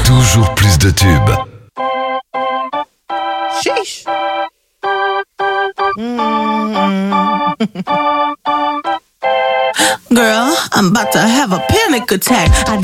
Toujours plus de tubes. Sheesh. Girl, I'm about to have a panic attack. I